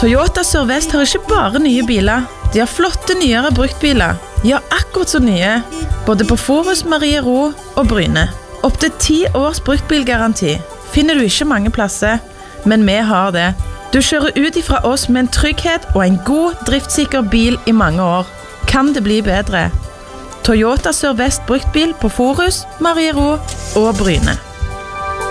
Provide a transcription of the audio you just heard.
Toyota Sør-Vest har ikke bare nye biler, de har flotte nyere bruktbiler. Ja, akkurat så nye, både på Forus, Marie Ro og Bryne. Opp til 10 års bruktbilgaranti finner du ikke mange plasser, men vi har det. Du kjører ut ifra oss med en trygghet og en god, driftssikker bil i mange år. Kan det bli bedre? Toyota Sør-Vest bruktbil på Forus, Marie Ro og Bryne.